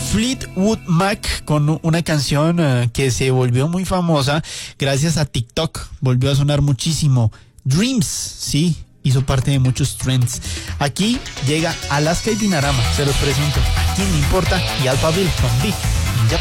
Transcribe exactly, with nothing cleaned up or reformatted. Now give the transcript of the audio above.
Fleetwood Mac con una canción uh, que se volvió muy famosa gracias a TikTok. Volvió a sonar muchísimo. Dreams, sí, hizo parte de muchos trends. Aquí llega Alaska y Dinarama, se los presento. ¿A quién le importa? Y Alphaville con Big.